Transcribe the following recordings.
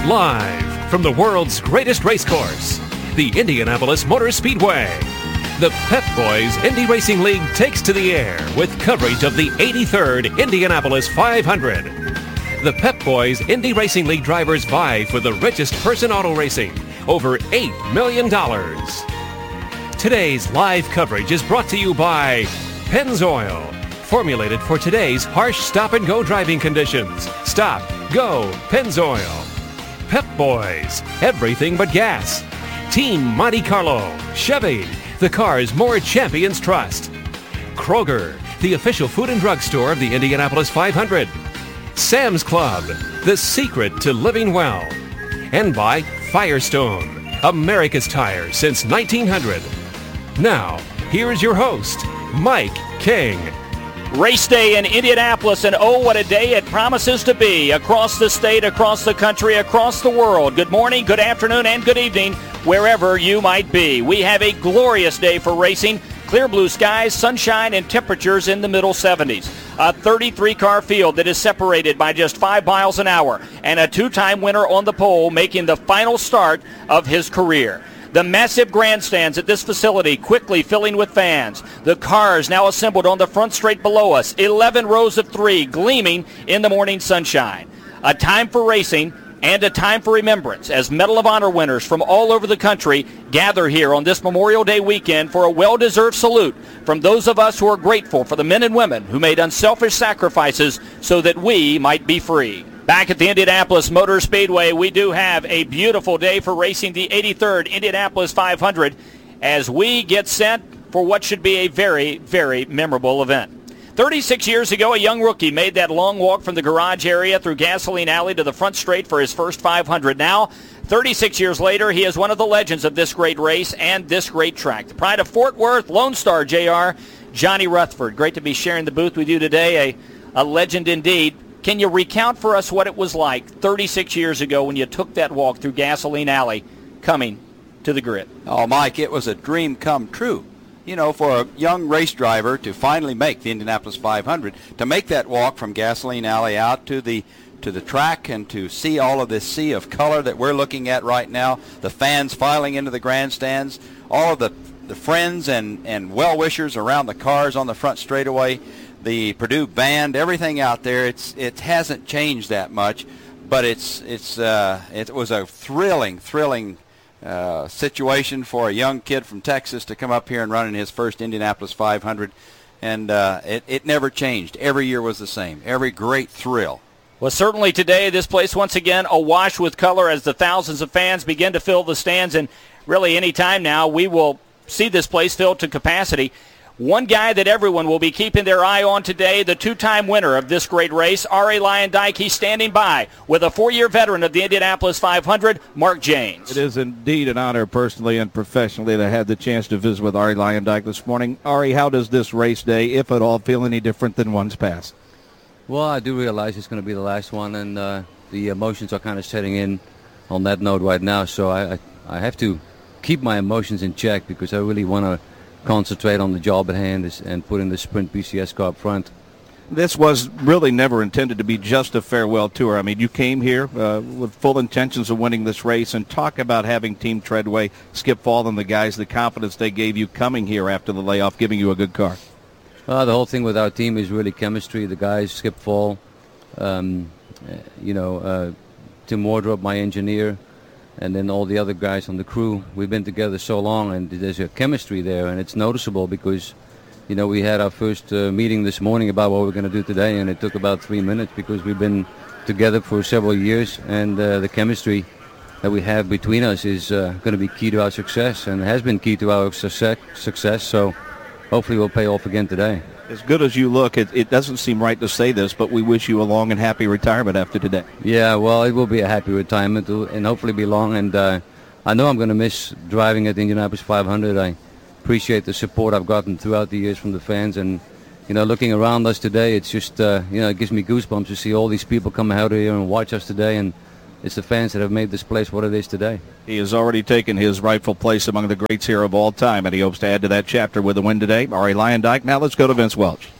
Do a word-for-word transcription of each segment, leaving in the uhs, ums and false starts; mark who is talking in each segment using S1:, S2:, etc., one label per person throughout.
S1: Live from the world's greatest race course, the Indianapolis Motor Speedway, the Pep Boys Indy Racing League takes to the air with coverage of the eighty-third Indianapolis five hundred. The Pep Boys Indy Racing League drivers vie for the richest purse in auto racing, over eight million dollars. Today's live coverage is brought to you by Pennzoil, formulated for today's harsh stop-and-go driving conditions. Stop, go, Pennzoil. Pep Boys, everything but gas. Team Monte Carlo, Chevy, the cars more champions trust. Kroger, the official food and drug store of the Indianapolis five hundred. Sam's Club, the secret to living well. And by Firestone, America's tire since nineteen hundred. Now, here's your host, Mike King.
S2: Race day in Indianapolis, and oh, what a day it promises to be across the state, across the country, across the world. Good morning, good afternoon, and good evening, wherever you might be. We have a glorious day for racing. Clear blue skies, sunshine, and temperatures in the middle seventies. A thirty-three car field that is separated by just five miles an hour, and a two-time winner on the pole making the final start of his career. The massive grandstands at this facility quickly filling with fans. The cars now assembled on the front straight below us. eleven rows of three gleaming in the morning sunshine. A time for racing and a time for remembrance as Medal of Honor winners from all over the country gather here on this Memorial Day weekend for a well-deserved salute from those of us who are grateful for the men and women who made unselfish sacrifices so that we might be free. Back at the Indianapolis Motor Speedway, we do have a beautiful day for racing the eighty-third Indianapolis five hundred as we get set for what should be a very, very memorable event. thirty-six years ago, a young rookie made that long walk from the garage area through Gasoline Alley to the front straight for his first five hundred. Now, thirty-six years later, he is one of the legends of this great race and this great track. The pride of Fort Worth, Lone Star J R, Johnny Rutherford. Great to be sharing the booth with you today, a, a legend indeed. Can you recount for us what it was like thirty-six years ago when you took that walk through Gasoline Alley coming to the grid?
S3: Oh, Mike, it was a dream come true. You know, for a young race driver to finally make the Indianapolis five hundred, to make that walk from Gasoline Alley out to the to the track and to see all of this sea of color that we're looking at right now, the fans filing into the grandstands, all of the, the friends and, and well-wishers around the cars on the front straightaway, the Purdue band, everything out there, it's it hasn't changed that much, but it's it's uh, it was a thrilling, thrilling uh, situation for a young kid from Texas to come up here and run in his first Indianapolis five hundred, and uh, it it never changed. Every year was the same. Every great thrill.
S2: Well, certainly today, this place once again awash with color as the thousands of fans begin to fill the stands, and really any time now we will see this place filled to capacity. One guy that everyone will be keeping their eye on today, the two-time winner of this great race, Arie Luyendyk. He's standing by with a four-year veteran of the Indianapolis five hundred, Mark Jaynes.
S4: It is indeed an honor personally and professionally to have the chance to visit with Arie Luyendyk this morning. Arie, how does this race day, if at all, feel any different than one's past?
S5: Well, I do realize it's going to be the last one, and uh, the emotions are kind of setting in on that note right now, so I, I, I have to keep my emotions in check because I really want to concentrate on the job at hand and put in the Sprint B C S car up front.
S4: This was really never intended to be just a farewell tour. I mean, you came here uh, with full intentions of winning this race, and talk about having Team Treadway, Skip Fall, and the guys, the confidence they gave you coming here after the layoff, giving you a good car.
S5: Uh, the whole thing with our team is really chemistry. The guys, Skip Fall, um, you know, uh, Tim Wardrop, my engineer, and then all the other guys on the crew. We've been together so long, and there's a chemistry there, and it's noticeable because, you know, we had our first uh, meeting this morning about what we're going to do today, and it took about three minutes because we've been together for several years, and uh, the chemistry that we have between us is uh, going to be key to our success, and has been key to our success. success. So hopefully we'll pay off again today.
S4: As good as you look, it, it doesn't seem right to say this, but we wish you a long and happy retirement after today.
S5: Yeah, well, it will be a happy retirement and hopefully be long. And uh, I know I'm going to miss driving at the Indianapolis five hundred. I appreciate the support I've gotten throughout the years from the fans. And, you know, looking around us today, it's just, uh, you know, it gives me goosebumps to see all these people come out here and watch us today. And it's the fans that have made this place what it is today.
S4: He has already taken his rightful place among the greats here of all time, and he hopes to add to that chapter with a win today. Arie Luyendyk. Now let's go to Vince Welch.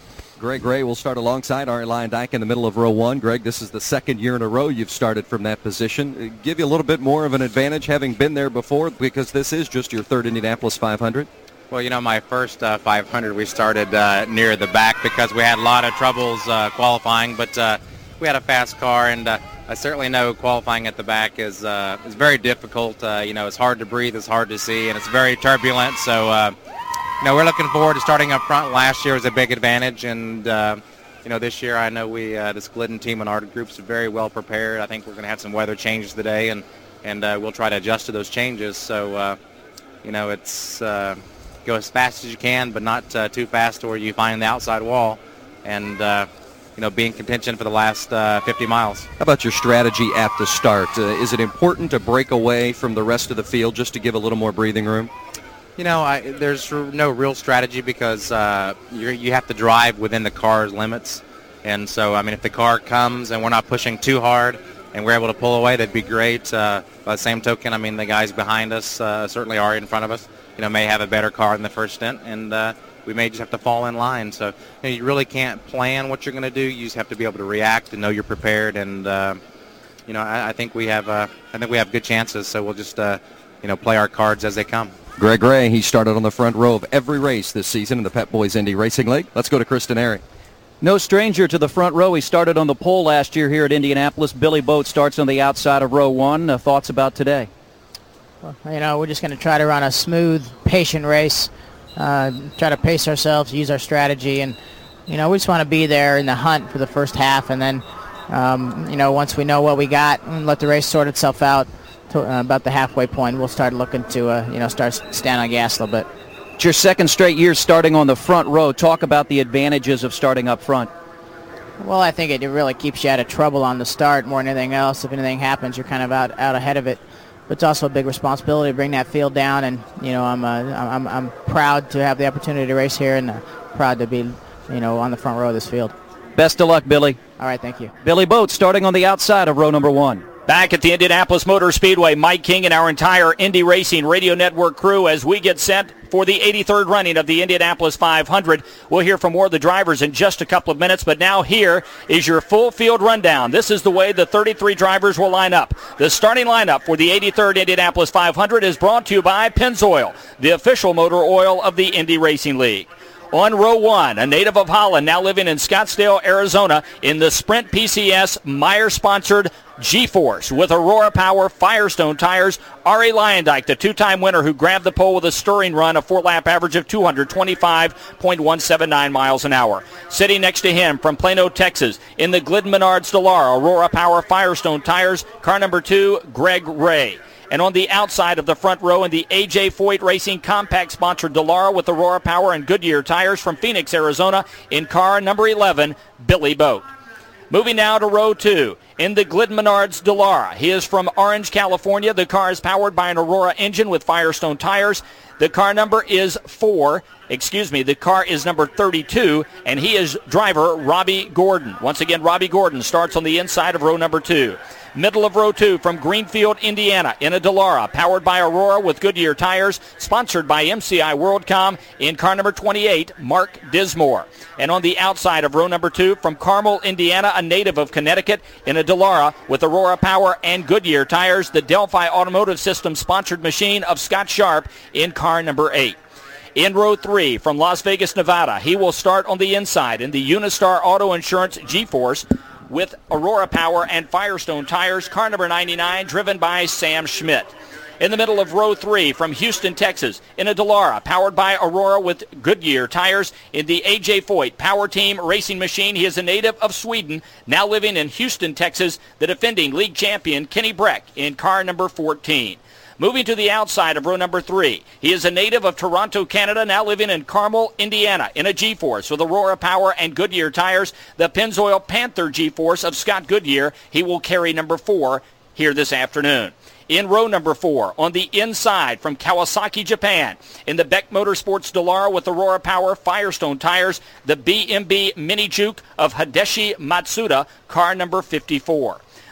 S6: Greg Ray will start alongside Arie Luyendyk in the middle of row one. Greg, this is the second year in a row you've started from that position. Give you a little bit more of an advantage having been there before, because this is just your third Indianapolis five hundred.
S7: Well, you know, my first uh, five hundred, we started uh, near the back because we had a lot of troubles uh, qualifying, but uh, we had a fast car, and uh, I certainly know qualifying at the back is uh, is very difficult. Uh, you know, it's hard to breathe, it's hard to see, and it's very turbulent. So, uh, you know, we're looking forward to starting up front. Last year was a big advantage, and uh, you know, this year I know we uh, this Glidden team and our groups are very well prepared. I think we're going to have some weather changes today, and and uh, we'll try to adjust to those changes. So, uh, you know, it's uh, go as fast as you can, but not uh, too fast where you find the outside wall, and uh, you know, be in contention for the last uh, fifty miles.
S6: How about your strategy at the start? Uh, is it important to break away from the rest of the field just to give a little more breathing room?
S7: You know, I, there's no real strategy because uh, you you have to drive within the car's limits. And so, I mean, if the car comes and we're not pushing too hard and we're able to pull away, that'd be great. Uh, by the same token, I mean, the guys behind us, uh, certainly are in front of us, you know, may have a better car in the first stint, and uh, we may just have to fall in line. So, you know, you really can't plan what you're going to do. You just have to be able to react and know you're prepared. And, uh, you know, I, I think we have uh, I think we have good chances. So we'll just, uh, you know, play our cards as they come.
S6: Greg Ray, he started on the front row of every race this season in the Pep Boys Indy Racing League. Let's go to Chris Denari.
S2: No stranger to the front row. He started on the pole last year here at Indianapolis. Billy Boat starts on the outside of row one. Uh, thoughts about today?
S8: Well, you know, we're just going to try to run a smooth, patient race, uh, try to pace ourselves, use our strategy, and, you know, we just want to be there in the hunt for the first half, and then, um, you know, once we know what we got and let the race sort itself out to uh, about the halfway point, we'll start looking to, uh, you know, start standing on gas a little bit.
S2: It's your second straight year starting on the front row. Talk about the advantages of starting up front.
S8: Well, I think it really keeps you out of trouble on the start more than anything else. If anything happens, you're kind of out, out ahead of it. But it's also a big responsibility to bring that field down, and, you know, I'm uh, I'm I'm proud to have the opportunity to race here, and uh, proud to be, you know, on the front row of this field.
S2: Best of luck, Billy.
S8: All right, thank you.
S2: Billy Boat starting on the outside of row number one. Back at the Indianapolis Motor Speedway, Mike King and our entire Indy Racing Radio Network crew as we get set for the eighty-third running of the Indianapolis five hundred. We'll hear from more of the drivers in just a couple of minutes, but now here is your full field rundown. This is the way the thirty-three drivers will line up. The starting lineup for the eighty-third Indianapolis five hundred is brought to you by Pennzoil, the official motor oil of the Indy Racing League. On row one, a native of Holland, now living in Scottsdale, Arizona, in the Sprint P C S Meyer-sponsored G-Force with Aurora Power Firestone tires, Arie Luyendyk, the two-time winner who grabbed the pole with a stirring run, a four-lap average of two hundred twenty-five point one seven nine miles an hour. Sitting next to him from Plano, Texas, in the Glidden Menards Dallara Aurora Power Firestone tires, car number two, Greg Ray. And on the outside of the front row in the A J Foyt Racing Compact-sponsored Dallara with Aurora Power and Goodyear tires from Phoenix, Arizona, in car number eleven, Billy Boat. Moving now to row two. In the Glidden Menards Dallara. He is from Orange, California. The car is powered by an Aurora engine with Firestone tires. The car number is four. Excuse me, the car is number thirty-two, and he is driver Robbie Gordon. Once again, Robbie Gordon starts on the inside of row number two. Middle of row two from Greenfield, Indiana, in a Dallara, powered by Aurora with Goodyear tires, sponsored by M C I WorldCom, in car number twenty-eight, Mark Dismore. And on the outside of row number two from Carmel, Indiana, a native of Connecticut, in a Dallara with Aurora Power and Goodyear tires, the Delphi Automotive System sponsored machine of Scott Sharp, in car number eight. In row three from Las Vegas, Nevada, he will start on the inside in the Unistar Auto Insurance G-Force with Aurora Power and Firestone tires, car number ninety-nine, driven by Sam Schmidt. In the middle of row three from Houston, Texas, in a Dallara, powered by Aurora with Goodyear tires, in the A J Foyt Power Team Racing Machine. He is a native of Sweden, now living in Houston, Texas, the defending league champion, Kenny Breck, in car number fourteen. Moving to the outside of row number three, he is a native of Toronto, Canada, now living in Carmel, Indiana, in a G-Force with Aurora Power and Goodyear tires, the Pennzoil Panther G-Force of Scott Goodyear. He will carry number four here this afternoon. In row number four, on the inside from Kawasaki, Japan, in the Beck Motorsports Dallara with Aurora Power Firestone tires, the B M B Mini Juke of Hideshi Matsuda, car number fifty-four.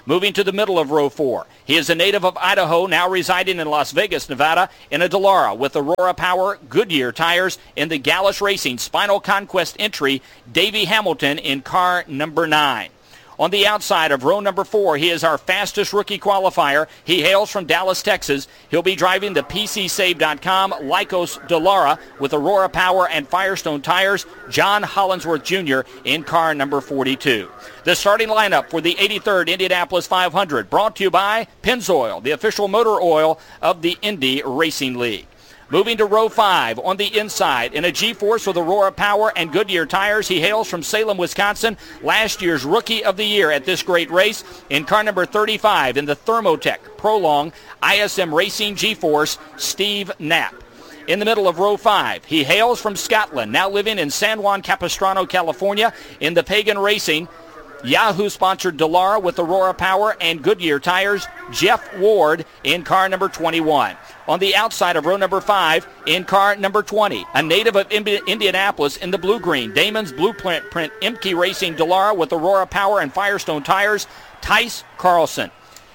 S2: Moving to the middle of row four, he is a native of Idaho, now residing in Las Vegas, Nevada, in a Dallara with Aurora Power Goodyear tires in the Gallus Racing Spinal Conquest entry, Davey Hamilton in car number nine. On the outside of row number four, he is our fastest rookie qualifier. He hails from Dallas, Texas. He'll be driving the P C Save dot com Lycos Dallara with Aurora Power and Firestone tires, John Hollinsworth Junior in car number forty-two. The starting lineup for the eighty-third Indianapolis five hundred, brought to you by Pennzoil, the official motor oil of the Indy Racing League. Moving to row five, on the inside, in a G-Force with Aurora Power and Goodyear tires, he hails from Salem, Wisconsin, last year's Rookie of the Year at this great race. In car number thirty-five, in the Thermotech Prolong I S M Racing G-Force, Steve Knapp. In the middle of row five, he hails from Scotland, now living in San Juan Capistrano, California, in the Pagan Racing Yahoo-sponsored Dallara with Aurora Power and Goodyear tires, Jeff Ward in car number twenty-one. On the outside of row number five, in car number twenty, a native of Indianapolis in the blue-green, Damon's Blueprint Print Imke Racing Dallara with Aurora Power and Firestone tires, Tice Carlson.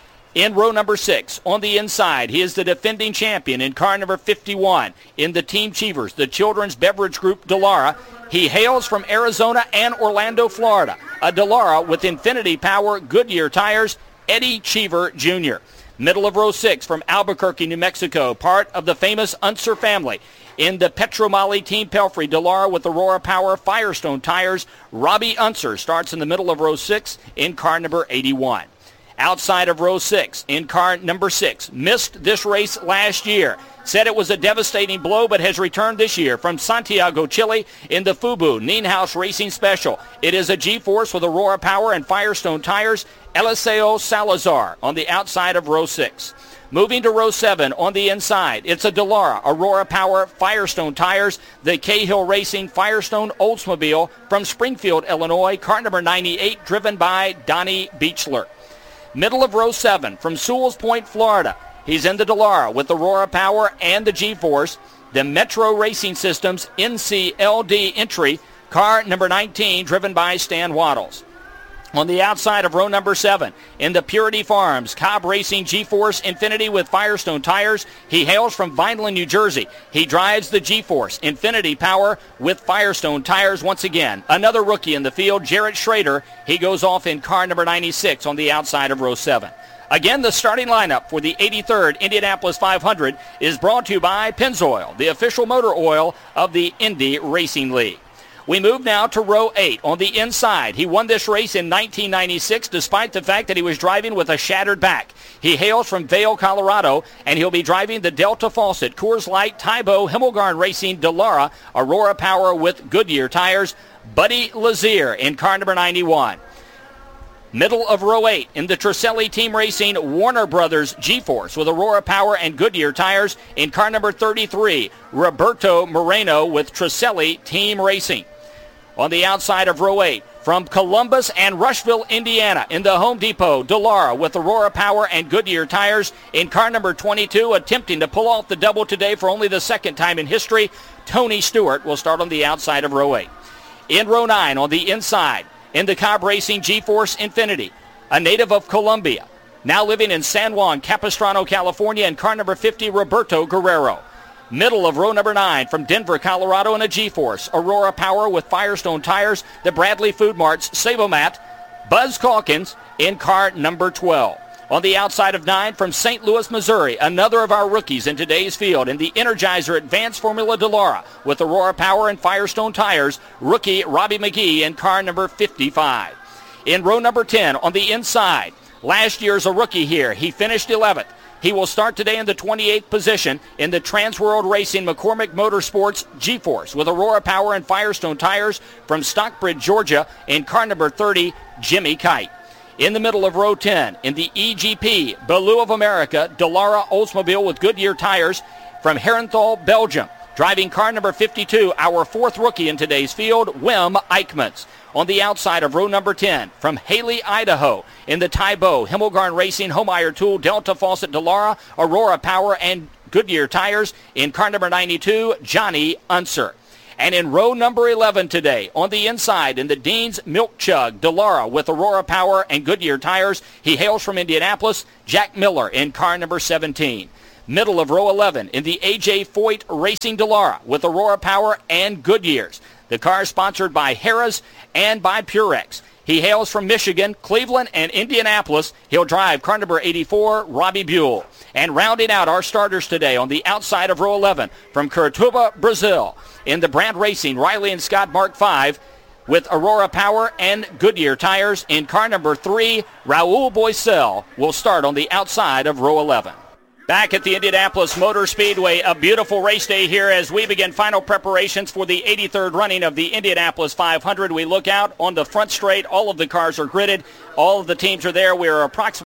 S2: In row number six, on the inside, he is the defending champion in car number fifty-one in the Team Cheevers, the Children's Beverage Group Dallara. He hails from Arizona and Orlando, Florida. A Dallara with Infinity Power Goodyear tires, Eddie Cheever Junior Middle of row six from Albuquerque, New Mexico, part of the famous Unser family. In the Petromali Team Pelfrey Dallara with Aurora Power Firestone tires, Robbie Unser starts in the middle of row six in car number eighty-one. Outside of row six, in car number six, missed this race last year. Said it was a devastating blow, but has returned this year from Santiago, Chile, in the Fubu Nienhaus Racing Special. It is a G-Force with Aurora Power and Firestone tires, Eliseo Salazar on the outside of row six. Moving to row seven, on the inside, it's a Dallara, Aurora Power, Firestone tires, the Cahill Racing Firestone Oldsmobile from Springfield, Illinois, car number ninety-eight, driven by Donnie Beechler. Middle of row seven, from Sewells Point, Florida, he's in the Dallara with Aurora Power and the G-Force, the Metro Racing Systems N C L D entry, car number nineteen, driven by Stan Waddles. On the outside of row number seven, in the Purity Farms Cobb Racing G-Force Infinity with Firestone tires, he hails from Vineland, New Jersey. He drives the G-Force Infinity Power with Firestone tires once again. Another rookie in the field, Jarrett Schrader. He goes off in car number ninety-six on the outside of row seven. Again, the starting lineup for the eighty-third Indianapolis five hundred is brought to you by Pennzoil, the official motor oil of the Indy Racing League. We move now to row eight. On the inside, he won this race in nineteen ninety-six despite the fact that he was driving with a shattered back. He hails from Vail, Colorado, and he'll be driving the Delta Fawcett Coors Light Tybo Himmelgarn Racing Dallara Aurora Power with Goodyear tires, Buddy Lazier in car number ninety-one. Middle of row eight, in the Truselli Team Racing Warner Brothers G-Force with Aurora Power and Goodyear tires, in car number thirty-three, Roberto Moreno with Truselli Team Racing. On the outside of row eight, from Columbus and Rushville, Indiana, in the Home Depot, Dallara with Aurora Power and Goodyear tires, in car number twenty-two, attempting to pull off the double today for only the second time in history, Tony Stewart will start on the outside of row eight. In row nine, on the inside, in the Cobb Racing G-Force Infinity, a native of Colombia, now living in San Juan Capistrano, California, in car number fifty, Roberto Guerrero. Middle of row number nine, from Denver, Colorado, in a G-Force, Aurora Power with Firestone tires, the Bradley Food Mart's Savomat, Buzz Calkins in car number twelve. On the outside of nine, from Saint Louis, Missouri, another of our rookies in today's field, in the Energizer Advanced Formula Dallara with Aurora Power and Firestone tires, rookie Robbie McGee in car number fifty-five. In row number ten, on the inside, last year's a rookie here. He finished eleventh. He will start today in the twenty-eighth position in the Transworld Racing McCormick Motorsports G-Force with Aurora Power and Firestone tires from Stockbridge, Georgia, in car number thirty, Jimmy Kite. In the middle of row ten, in the E G P Baloo of America Dallara Oldsmobile with Goodyear tires from Herenthoal, Belgium, driving car number fifty-two, our fourth rookie in today's field, Wim Eichmans. On the outside of row number ten, from Haley, Idaho, in the Tybo Himmelgarn Racing Homeyer Tool Delta Fawcett Dallara Aurora Power and Goodyear tires, in car number ninety-two, Johnny Unser. And in row number eleven today, on the inside in the Dean's Milk Chug, Dallara with Aurora Power and Goodyear tires. He hails from Indianapolis. Jack Miller in car number seventeen. Middle of row eleven in the A J Foyt Racing Dallara with Aurora Power and Goodyears. The car is sponsored by Harrah's and by Purex. He hails from Michigan, Cleveland, and Indianapolis. He'll drive car number eighty-four, Robbie Buell. And rounding out our starters today on the outside of row eleven from Curitiba, Brazil, in the Brandt Racing Riley and Scott Mark five with Aurora Power and Goodyear tires. In car number three, Raul Boisel will start on the outside of row eleven. Back at the Indianapolis Motor Speedway, a beautiful race day here as we begin final preparations for the eighty-third running of the Indianapolis five hundred. We look out on the front straight. All of the cars are gridded. All of the teams are there. We're approximately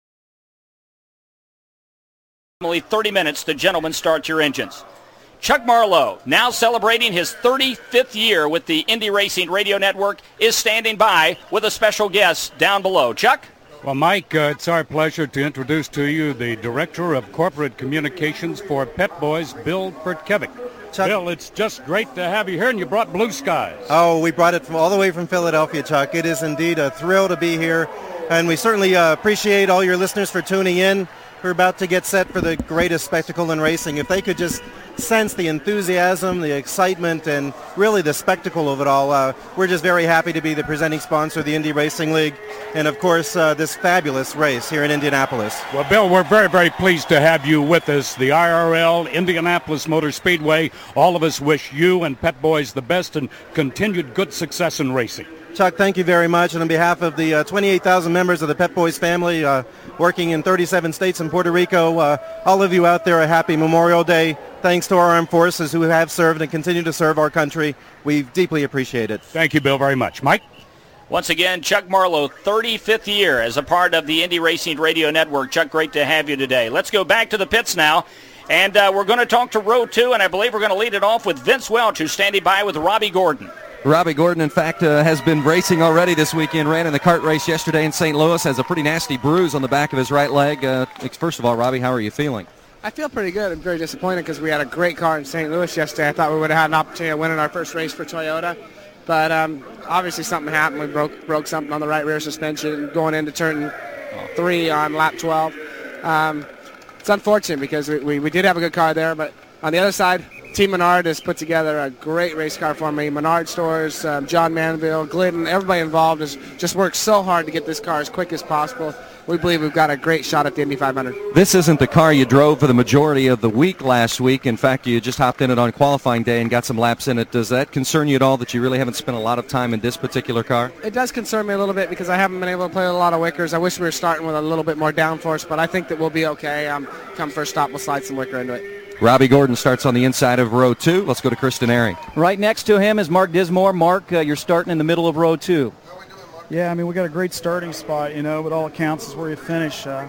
S2: thirty minutes. The gentlemen, start your engines. Chuck Marlowe, now celebrating his thirty-fifth year with the Indy Racing Radio Network, is standing by with a special guest down below. Chuck?
S9: Well, Mike, uh, it's our pleasure to introduce to you the Director of Corporate Communications for Pep Boys, Bill Pertkevic. Chuck, Bill, it's just great to have you here, and you brought blue skies.
S10: Oh, we brought it from all the way from Philadelphia, Chuck. It is indeed a thrill to be here, and we certainly uh, appreciate all your listeners for tuning in. We're about to get set for the greatest spectacle in racing. If they could just sense the enthusiasm, the excitement, and really the spectacle of it all, uh, we're just very happy to be the presenting sponsor of the Indy Racing League, and of course uh, this fabulous race here in Indianapolis.
S9: Well, Bill, we're very, very pleased to have you with us. The I R L, Indianapolis Motor Speedway, all of us wish you and Pep Boys the best and continued good success in racing.
S10: Chuck, thank you very much. And on behalf of the uh, twenty-eight thousand members of the Pep Boys family uh, working in thirty-seven states and Puerto Rico, uh, all of you out there, a happy Memorial Day. Thanks to our armed forces who have served and continue to serve our country. We deeply appreciate it.
S9: Thank you, Bill, very much. Mike?
S2: Once again, Chuck Marlowe, thirty-fifth year as a part of the Indy Racing Radio Network. Chuck, great to have you today. Let's go back to the pits now. And uh, we're going to talk to row two, and I believe we're going to lead it off with Vince Welch, who's standing by with Robbie Gordon.
S6: Robbie Gordon, in fact, uh, has been racing already this weekend. Ran in the kart race yesterday in Saint Louis. Has a pretty nasty bruise on the back of his right leg. Uh, first of all, Robbie, how are you feeling?
S11: I feel pretty good. I'm very disappointed because we had a great car in Saint Louis yesterday. I thought we would have had an opportunity of winning our first race for Toyota. But um, obviously something happened. We broke broke something on the right rear suspension going into turn three on lap twelve. Um, it's unfortunate because we, we, we did have a good car there. But on the other side, Team Menard has put together a great race car for me. Menard Stores, um, John Manville, Glidden, everybody involved has just worked so hard to get this car as quick as possible. We believe we've got a great shot at the Indy five hundred.
S6: This isn't the car you drove for the majority of the week last week. In fact, you just hopped in it on qualifying day and got some laps in it. Does that concern you at all that you really haven't spent a lot of time in this particular car?
S11: It does concern me a little bit because I haven't been able to play with a lot of wickers. I wish we were starting with a little bit more downforce, but I think that we'll be okay. Um, come first stop, we'll slide some wicker into it.
S6: Robbie Gordon starts on the inside of row two. Let's go to Kristen Airing.
S12: Right next to him is Mark Dismore. Mark, uh, you're starting in the middle of row two.
S13: Yeah, I mean, we got a great starting spot, you know, but all it counts is where you finish. Uh,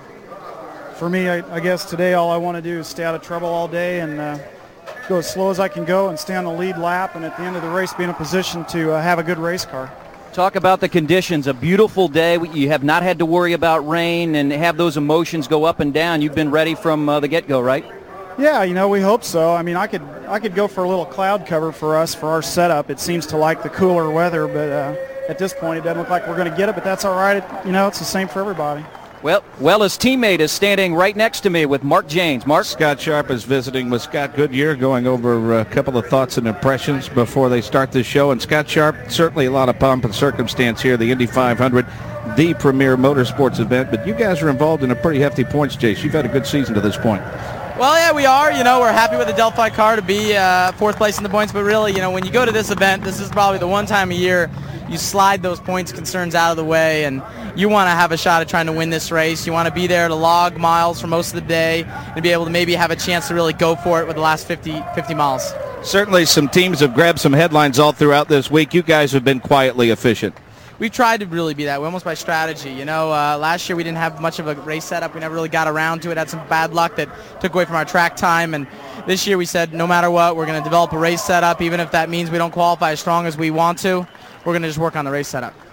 S13: for me, I, I guess today all I want to do is stay out of trouble all day and uh, go as slow as I can go and stay on the lead lap, and at the end of the race be in a position to uh, have a good race car.
S12: Talk about the conditions. A beautiful day. You have not had to worry about rain and have those emotions go up and down. You've been ready from uh, the get-go, right?
S13: Yeah, you know, we hope so. I mean, I could I could go for a little cloud cover for us for our setup. It seems to like the cooler weather, but uh, at this point it doesn't look like we're going to get it, but that's all right. It, you know, it's the same for everybody.
S12: Well, well, his teammate is standing right next to me with Mark Janes. Mark?
S4: Scott Sharp is visiting with Scott Goodyear, going over a couple of thoughts and impressions before they start this show. And Scott Sharp, certainly a lot of pomp and circumstance here, the Indy five hundred, the premier motorsports event. But you guys are involved in a pretty hefty points chase. You've had a good season to this point.
S14: Well, yeah, we are. You know, we're happy with the Delphi car to be uh, fourth place in the points. But really, you know, when you go to this event, this is probably the one time a year you slide those points concerns out of the way, and you want to have a shot at trying to win this race. You want to be there to log miles for most of the day and be able to maybe have a chance to really go for it with the last fifty, fifty miles.
S4: Certainly some teams have grabbed some headlines all throughout this week. You guys have been quietly efficient.
S14: We've tried to really be that way, almost by strategy. You know, uh, last year we didn't have much of a race setup. We never really got around to it. Had some bad luck that took away from our track time. And this year we said, no matter what, we're going to develop a race setup, even if that means we don't qualify as strong as we want to. We're going to just work on the race setup.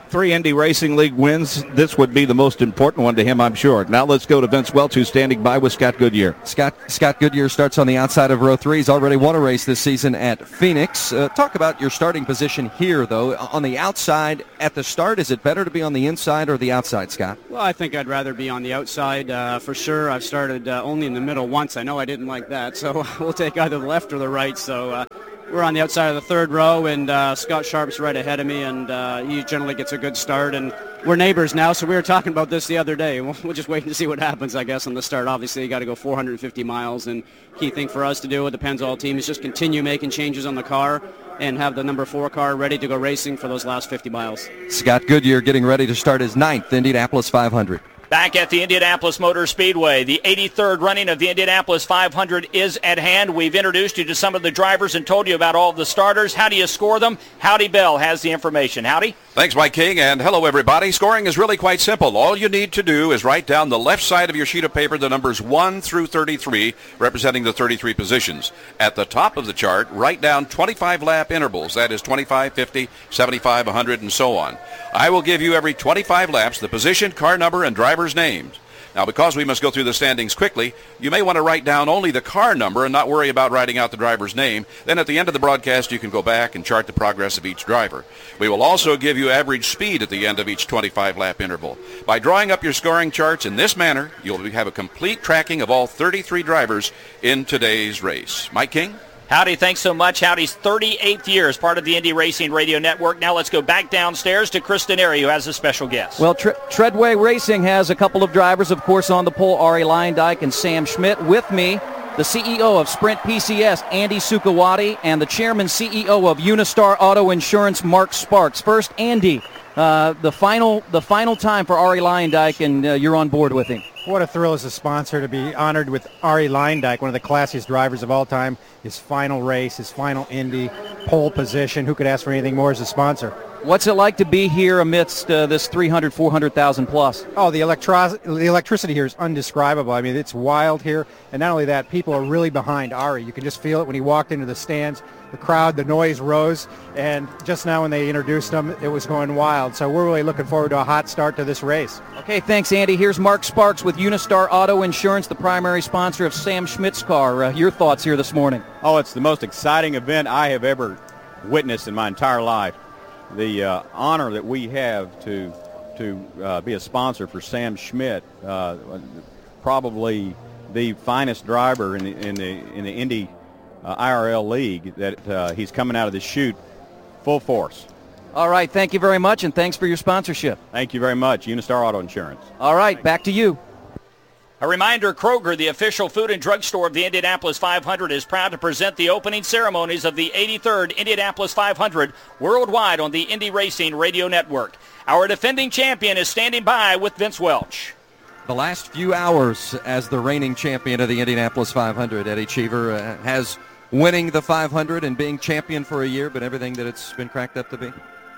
S4: Three Indy Racing League wins. This would be the most important one to him, I'm sure. Now let's go to Vince Welch, who's standing by with Scott Goodyear.
S6: Scott Scott Goodyear starts on the outside of row three. He's already won a race this season at Phoenix. Uh, talk about your starting position here, though. On the outside at the start, is it better to be on the inside or the outside, Scott?
S15: Well, I think I'd rather be on the outside uh, for sure. I've started uh, only in the middle once. I know I didn't like that, so we'll take either the left or the right. So uh, we're on the outside of the third row, and uh, Scott Sharp's right ahead of me, and uh, he generally gets a good start. And we're neighbors now, so we were talking about this the other day. We'll, we'll just wait to see what happens, I guess, on the start. Obviously, you got to go four hundred fifty miles, and key thing for us to do with the Pennzoil team is just continue making changes on the car and have the number four car ready to go racing for those last fifty miles.
S6: Scott Goodyear getting ready to start his ninth Indianapolis five hundred.
S2: Back at the Indianapolis Motor Speedway, the eighty-third running of the Indianapolis five hundred is at hand. We've introduced you to some of the drivers and told you about all of the starters. How do you score them? Howdy Bell has the information. Howdy.
S16: Thanks, Mike King, and hello, everybody. Scoring is really quite simple. All you need to do is write down the left side of your sheet of paper the numbers one through thirty-three, representing the thirty-three positions. At the top of the chart, write down twenty-five lap intervals. That is twenty-five, fifty, seventy-five, one hundred, and so on. I will give you every twenty-five laps the position, car number, and driver's names. Now, because we must go through the standings quickly, you may want to write down only the car number and not worry about writing out the driver's name. Then at the end of the broadcast, you can go back and chart the progress of each driver. We will also give you average speed at the end of each twenty-five lap interval. By drawing up your scoring charts in this manner, you'll have a complete tracking of all thirty-three drivers in today's race. Mike King?
S2: Howdy, thanks so much. Howdy's thirty-eighth year as part of the Indy Racing Radio Network. Now let's go back downstairs to Chris Denari, who has a special guest.
S12: Well, Tre- Treadway Racing has a couple of drivers, of course, on the pole, Arie Luyendyk and Sam Schmidt. With me, the C E O of Sprint P C S, Andy Sukawati, and the chairman C E O of Unistar Auto Insurance, Mark Sparks. First, Andy, uh, the final the final time for Arie Luyendyk, and uh, you're on board with him.
S17: What a thrill as a sponsor to be honored with Arie Luyendyk, one of the classiest drivers of all time. His final race, his final Indy, pole position. Who could ask for anything more as a sponsor?
S12: What's it like to be here amidst uh, this three hundred, four hundred thousand plus?
S17: Oh, the, electro- the electricity here is indescribable. I mean, it's wild here. And not only that, people are really behind Arie. You can just feel it when he walked into the stands. The crowd, the noise rose. And just now when they introduced him, it was going wild. So we're really looking forward to a hot start to this race.
S12: Okay, thanks, Andy. Here's Mark Sparks with Unistar Auto Insurance, the primary sponsor of Sam Schmidt's car. Uh, your thoughts here this morning?
S18: Oh, it's the most exciting event I have ever witnessed in my entire life. The uh, honor that we have to to uh, be a sponsor for Sam Schmidt, uh, probably the finest driver in the in the in the Indy uh, I R L League. That uh, he's coming out of the chute full force.
S12: All right, thank you very much, and thanks for your sponsorship.
S18: Thank you very much, Unistar Auto Insurance.
S12: All right, back to you.
S2: A reminder, Kroger, the official food and drug store of the Indianapolis five hundred, is proud to present the opening ceremonies of the eighty-third Indianapolis five hundred worldwide on the Indy Racing Radio Network. Our defending champion is standing by with Vince Welch.
S6: The last few hours as the reigning champion of the Indianapolis five hundred, Eddie Cheever, uh, has winning the five hundred and being champion for a year, but everything that it's been cracked up to be?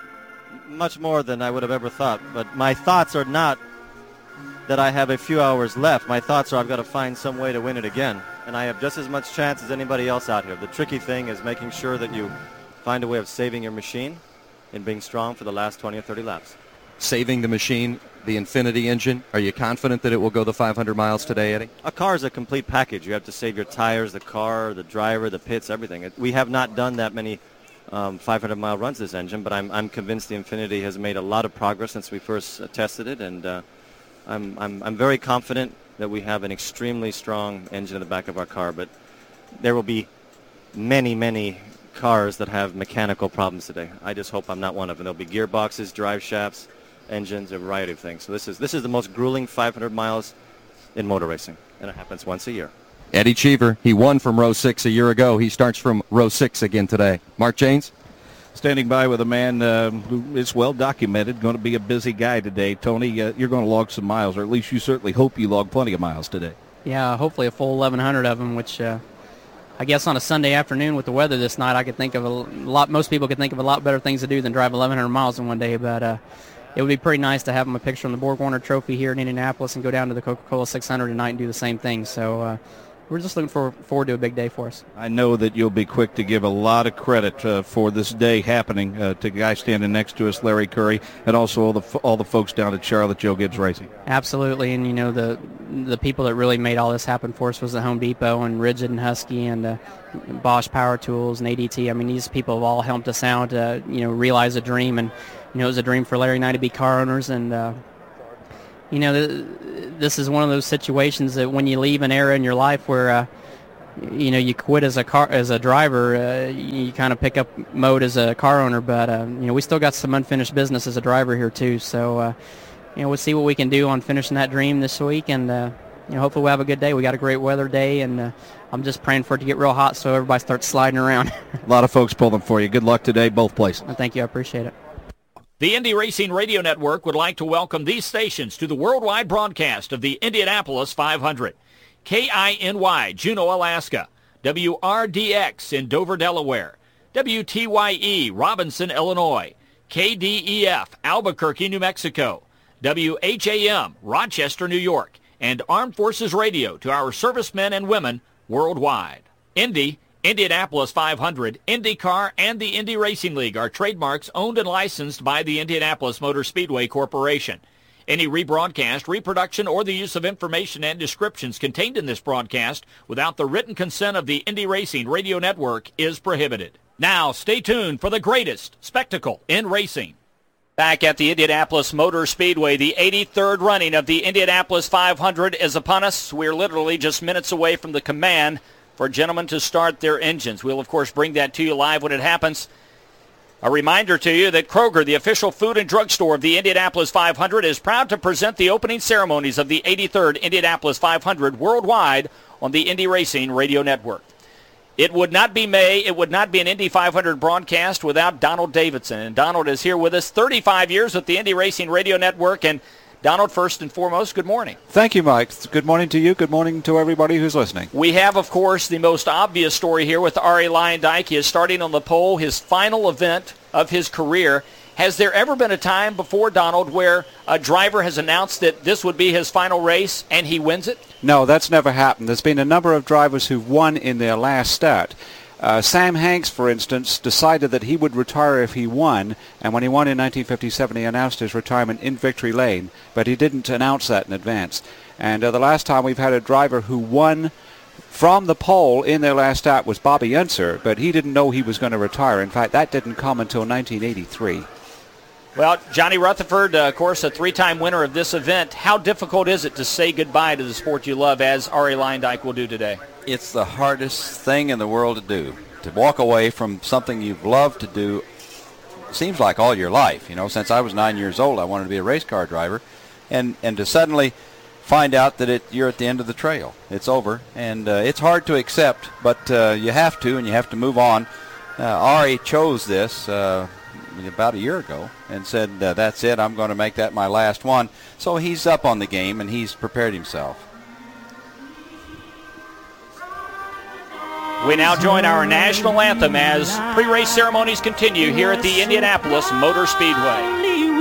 S19: Much more than I would have ever thought, but my thoughts are not that I have a few hours left. My thoughts are I've got to find some way to win it again, and I have just as much chance as anybody else out here. The tricky thing is making sure that you find a way of saving your machine and being strong for the last twenty or thirty laps.
S6: Saving the machine, the Infinity engine, are you confident that it will go the five hundred miles today, Eddie?
S19: A car is a complete package. You have to save your tires, the car, the driver, the pits, everything. We have not done that many um, five hundred mile runs this engine, but I'm, I'm convinced the Infinity has made a lot of progress since we first uh, tested it, and uh, I'm, I'm, I'm very confident that we have an extremely strong engine in the back of our car, but there will be many, many cars that have mechanical problems today. I just hope I'm not one of them. There'll be gearboxes, drive shafts, engines, a variety of things. So this is this is the most grueling five hundred miles in motor racing, and it happens once a year.
S6: Eddie Cheever, he won from row six a year ago. He starts from row six again today. Mark Janes?
S4: Standing by with a man uh, who is well documented, going to be a busy guy today. Tony, uh, you're going to log some miles, or at least you certainly hope you log plenty of miles today.
S20: Yeah, hopefully a full eleven hundred of them, which uh, I guess on a Sunday afternoon with the weather this night, I could think of a lot, most people could think of a lot better things to do than drive eleven hundred miles in one day, but uh, it would be pretty nice to have them a picture on the Borg Warner Trophy here in Indianapolis and go down to the Coca-Cola six hundred tonight and do the same thing. So uh, we're just looking for, forward to a big day for us.
S4: I know that you'll be quick to give a lot of credit uh, for this day happening uh, to the guy standing next to us, Larry Curry, and also all the all the folks down at Charlotte Joe Gibbs Racing.
S20: Absolutely, and you know the the people that really made all this happen for us was the Home Depot and Rigid and Husky and uh, Bosch Power Tools and A D T. I mean, these people have all helped us out to you know realize a dream, and you know it was a dream for Larry and I to be car owners, and uh, you know th- this is one of those situations that when you leave an era in your life where uh, you know you quit as a car as a driver, uh, you kind of pick up mode as a car owner, but uh, you know we still got some unfinished business as a driver here too, so. Uh, You know, we'll see what we can do on finishing that dream this week, and uh, you know, hopefully we'll have a good day. We got a great weather day, and uh, I'm just praying for it to get real hot so everybody starts sliding around.
S4: A lot of folks pulling for you. Good luck today, both places.
S20: Well, thank you. I appreciate it.
S2: The Indy Racing Radio Network would like to welcome these stations to the worldwide broadcast of the Indianapolis five hundred. K I N Y, Juneau, Alaska. W R D X in Dover, Delaware. W T Y E, Robinson, Illinois. K D E F, Albuquerque, New Mexico. W H A M, Rochester, New York, and Armed Forces Radio to our servicemen and women worldwide. Indy, Indianapolis five hundred, IndyCar, and the Indy Racing League are trademarks owned and licensed by the Indianapolis Motor Speedway Corporation. Any rebroadcast, reproduction, or the use of information and descriptions contained in this broadcast without the written consent of the Indy Racing Radio Network is prohibited. Now, stay tuned for the greatest spectacle in racing. Back at the Indianapolis Motor Speedway, the eighty-third running of the Indianapolis five hundred is upon us. We're literally just minutes away from the command for gentlemen to start their engines. We'll, of course, bring that to you live when it happens. A reminder to you that Kroger, the official food and drug store of the Indianapolis five hundred, is proud to present the opening ceremonies of the eighty-third Indianapolis five hundred worldwide on the Indy Racing Radio Network. It would not be May, it would not be an Indy five hundred broadcast without Donald Davidson. And Donald is here with us, thirty-five years with the Indy Racing Radio Network. And Donald, first and foremost, good morning.
S21: Thank you, Mike. Good morning to you. Good morning to everybody who's listening.
S2: We have, of course, the most obvious story here with Arie Luyendyk. He is starting on the pole, his final event of his career. Has there ever been a time before, Donald, where a driver has announced that this would be his final race and he wins it?
S21: No, that's never happened. There's been a number of drivers who've won in their last start. Uh, Sam Hanks, for instance, decided that he would retire if he won, and when he won in nineteen fifty-seven, he announced his retirement in victory lane, but he didn't announce that in advance. And uh, the last time we've had a driver who won from the pole in their last start was Bobby Unser, but he didn't know he was going to retire. In fact, that didn't come until nineteen eighty-three.
S2: Well, Johnny Rutherford, uh, of course, a three-time winner of this event. How difficult is it to say goodbye to the sport you love, as Arie Luyendyk will do today?
S3: It's the hardest thing in the world to do, to walk away from something you've loved to do, seems like all your life. You know, since I was nine years old, I wanted to be a race car driver, and, and to suddenly find out that it, you're at the end of the trail. It's over, and uh, it's hard to accept, but uh, you have to, and you have to move on. Uh, Arie chose this uh, about a year ago and said, uh, that's it, I'm going to make that my last one. So he's up on the game, and he's prepared himself.
S2: We now join our national anthem as pre-race ceremonies continue here at the Indianapolis Motor Speedway.